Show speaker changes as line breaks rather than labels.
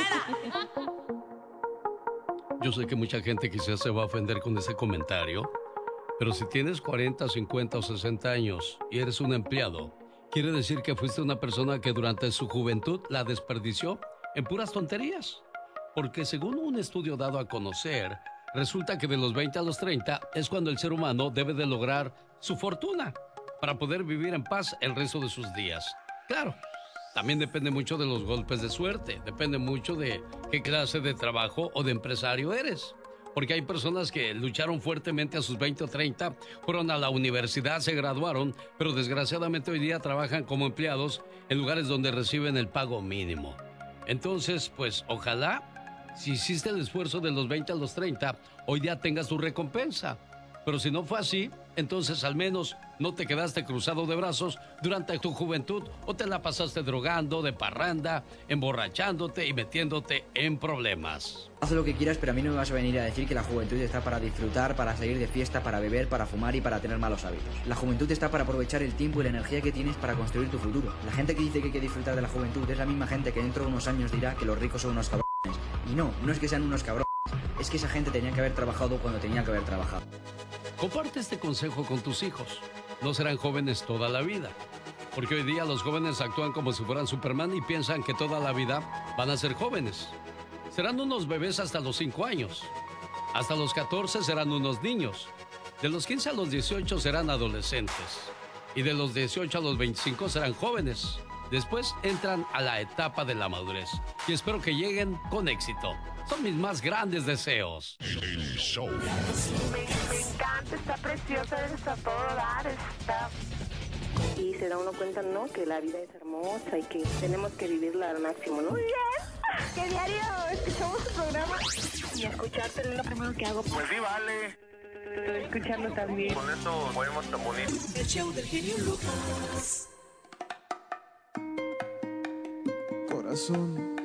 Yo sé que mucha gente quizás se va a ofender con ese comentario, pero si tienes 40, 50 o 60 años y eres un empleado, quiere decir que fuiste una persona que durante su juventud la desperdició en puras tonterías. Porque según un estudio dado a conocer, resulta que de los 20 a los 30 es cuando el ser humano debe de lograr su fortuna para poder vivir en paz el resto de sus días. Claro, también depende mucho de los golpes de suerte, depende mucho de qué clase de trabajo o de empresario eres. Porque hay personas que lucharon fuertemente a sus 20 o 30, fueron a la universidad, se graduaron, pero desgraciadamente hoy día trabajan como empleados en lugares donde reciben el pago mínimo. Entonces, pues ojalá, si hiciste el esfuerzo de los 20 a los 30, hoy día tengas tu recompensa. Pero si no fue así, entonces al menos no te quedaste cruzado de brazos durante tu juventud o te la pasaste drogando, de parranda, emborrachándote y metiéndote en problemas.
Haz lo que quieras, pero a mí no me vas a venir a decir que la juventud está para disfrutar, para salir de fiesta, para beber, para fumar y para tener malos hábitos. La juventud está para aprovechar el tiempo y la energía que tienes para construir tu futuro. La gente que dice que hay que disfrutar de la juventud es la misma gente que dentro de unos años dirá que los ricos son unos cabrones. Y no es que sean unos cabrones, es que esa gente tenía que haber trabajado cuando tenía que haber trabajado.
Comparte este consejo con tus hijos. No serán jóvenes toda la vida. Porque hoy día los jóvenes actúan como si fueran Superman y piensan que toda la vida van a ser jóvenes. Serán unos bebés hasta los 5 años. Hasta los 14 serán unos niños. De los 15 a los 18 serán adolescentes. Y de los 18 a los 25 serán jóvenes. Después entran a la etapa de la madurez. Y espero que lleguen con éxito. Son mis más grandes deseos.
El show.
Me encanta, está preciosa, está todo dar, está... Y se da uno cuenta, ¿no? Que la vida es hermosa y que tenemos que vivirla al máximo, ¿no? ¡Yes! ¡Que diario escuchamos tu programa! Y escucharte es lo primero que hago.
Pues sí, vale.
Escuchando también.
Con eso podemos tan bonito.
El show del genio Lucas.
Corazón,